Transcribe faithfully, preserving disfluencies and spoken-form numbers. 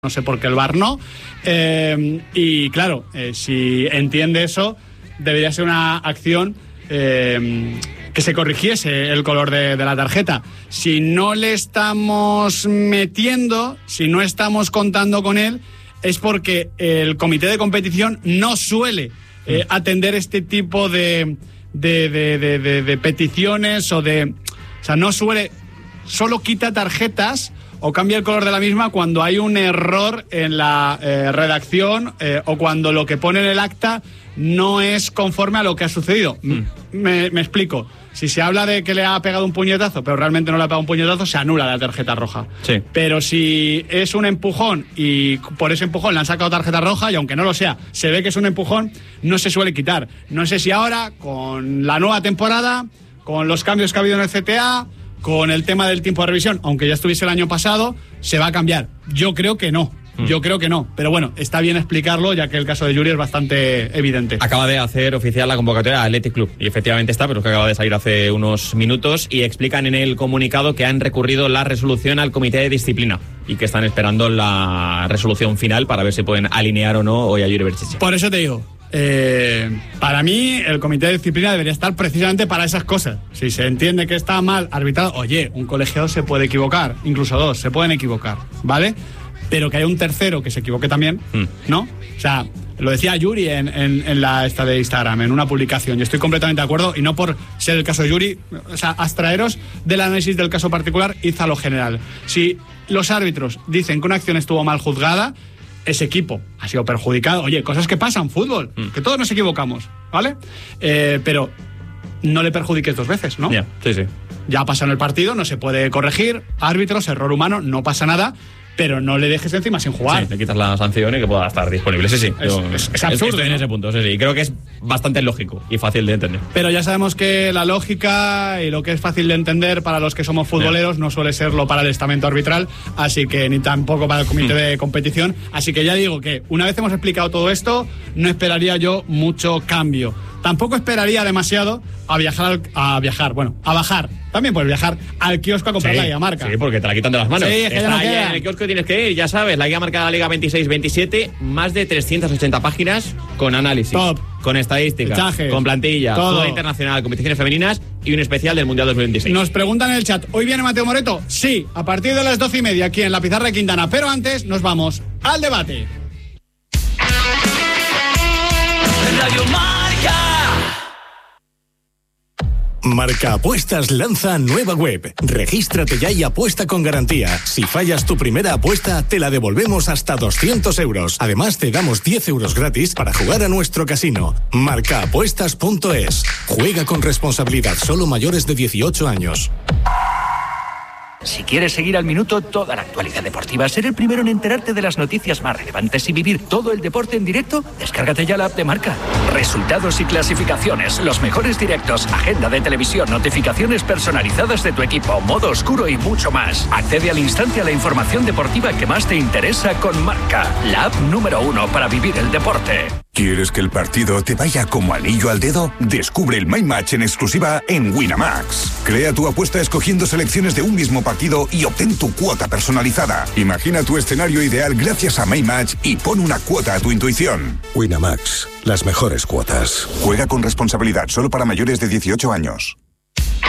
no sé por qué el V A R no. Eh, y claro, eh, si entiende eso, debería ser una acción eh, que se corrigiese el color de, de la tarjeta. Si no le estamos metiendo, si no estamos contando con él, es porque el comité de competición no suele eh, atender este tipo de, de, de, de, de, de peticiones o de... O sea, no suele... Solo quita tarjetas o cambia el color de la misma cuando hay un error en la eh, redacción eh, o cuando lo que pone en el acta no es conforme a lo que ha sucedido. Mm. Me, me explico. Si se habla de que le ha pegado un puñetazo, pero realmente no le ha pegado un puñetazo, se anula la tarjeta roja. Sí. Pero si es un empujón y por ese empujón le han sacado tarjeta roja, y aunque no lo sea, se ve que es un empujón, no se suele quitar. No sé si ahora, con la nueva temporada, con los cambios que ha habido en el C T A, con el tema del tiempo de revisión, aunque ya estuviese el año pasado, se va a cambiar. Yo creo que no. Yo creo que no, pero bueno, está bien explicarlo, ya que el caso de Yuri es bastante evidente. Acaba de hacer oficial la convocatoria del Athletic Club, y efectivamente está, pero es que acaba de salir hace unos minutos, y explican en el comunicado que han recurrido la resolución al comité de disciplina y que están esperando la resolución final para ver si pueden alinear o no hoy a Yuri Berchiche. Por eso te digo, eh, para mí el comité de disciplina debería estar precisamente para esas cosas. Si se entiende que está mal arbitrado, oye, un colegiado se puede equivocar, incluso dos se pueden equivocar, ¿vale? Pero que haya un tercero que se equivoque también, mm. ¿no? O sea, lo decía Yuri en, en, en la esta de Instagram, en una publicación, y estoy completamente de acuerdo, y no por ser el caso de Yuri, o sea, abstraeros del análisis del caso particular, id a lo general. Si los árbitros dicen que una acción estuvo mal juzgada, ese equipo ha sido perjudicado. Oye, cosas que pasan, fútbol, mm. que todos nos equivocamos, ¿vale? Eh, pero no le perjudiques dos veces, ¿no? Yeah, sí, sí. Ya pasó en el partido, no se puede corregir, árbitros, error humano, no pasa nada, pero no le dejes encima sin jugar. Sí, le quitas la sanción y que pueda estar disponible. Sí, sí. Es, Yo, es, es absurdo. Estoy en ¿no? ese punto, sí, sí. Creo que es bastante lógico y fácil de entender. Pero ya sabemos que la lógica y lo que es fácil de entender para los que somos futboleros no suele serlo para el estamento arbitral, así que ni tampoco para el comité de competición. Así que ya digo que una vez hemos explicado todo esto, no esperaría yo mucho cambio. Tampoco esperaría demasiado a viajar, al, a viajar, bueno, a bajar. También puedes viajar al kiosco a comprar sí, la guía marca. Sí, porque te la quitan de las manos. Sí, es que ya no queda. En el kiosco tienes que ir, ya sabes, la guía marca de la Liga veintiséis veintisiete, más de trescientas ochenta páginas con análisis, Top. con estadísticas, Fichajes, con plantilla, todo. fútbol internacional, competiciones femeninas y un especial del Mundial dos mil veintiséis. Nos preguntan en el chat, ¿hoy viene Mateo Moreto? Sí, a partir de las doce y media aquí en la Pizarra de Quintana, pero antes nos vamos al debate. Radio Marca. Marca Apuestas lanza nueva web. Regístrate ya y apuesta con garantía. Si fallas tu primera apuesta, te la devolvemos hasta doscientos euros. Además, te damos diez euros gratis para jugar a nuestro casino. marca apuestas punto es. Juega con responsabilidad, solo mayores de dieciocho años. Si quieres seguir al minuto toda la actualidad deportiva, ser el primero en enterarte de las noticias más relevantes y vivir todo el deporte en directo, descárgate ya la app de Marca. Resultados y clasificaciones, los mejores directos, agenda de televisión, notificaciones personalizadas de tu equipo, modo oscuro y mucho más. Accede al instante a la información deportiva que más te interesa con Marca, la app número uno para vivir el deporte. ¿Quieres que el partido te vaya como anillo al dedo? Descubre el My Match en exclusiva en Winamax. Crea tu apuesta escogiendo selecciones de un mismo partido y obtén tu cuota personalizada. Imagina tu escenario ideal gracias a My Match y pon una cuota a tu intuición. Winamax, las mejores cuotas. Juega con responsabilidad, solo para mayores de dieciocho años.